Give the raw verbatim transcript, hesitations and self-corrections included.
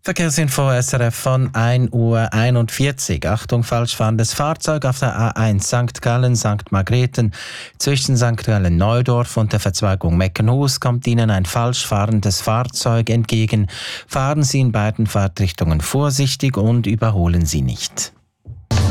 Verkehrsinfo S R F von ein Uhr einundvierzig. Achtung, falsch fahrendes Fahrzeug auf der A eins Sankt Gallen Sankt Margrethen. Zwischen Sankt Gallen Neudorf und der Verzweigung Meckenhus kommt Ihnen ein falsch fahrendes Fahrzeug entgegen. Fahren Sie in beiden Fahrtrichtungen vorsichtig und überholen Sie nicht.